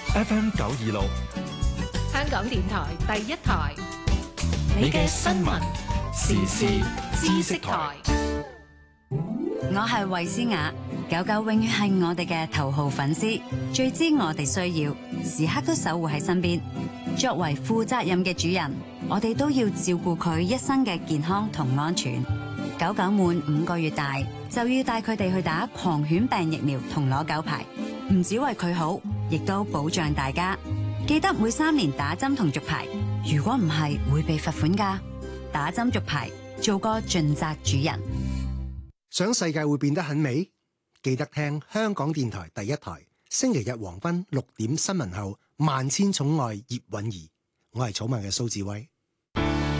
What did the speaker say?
FM 926， 香港電台第一台，你嘅新聞時事知識台。 我係衛詩雅，狗狗永遠係我哋嘅頭號粉絲，最知我哋需要，時刻都守護喺身邊。作為負責任嘅主人，我哋都要照顧佢一生嘅健康同安全。狗狗滿5個月大，就要帶佢哋去打狂犬病疫苗同攞狗牌，唔只為佢好，亦都保障大家。記得每3年打針同續牌，如果唔係會被罰款㗎。打針續牌，做個盡責主人。 想世界會變得很美，記得聽香港電台第一台，星期日黃昏6點新聞後，萬千寵愛葉韻儀。我係草蜢嘅蘇志威。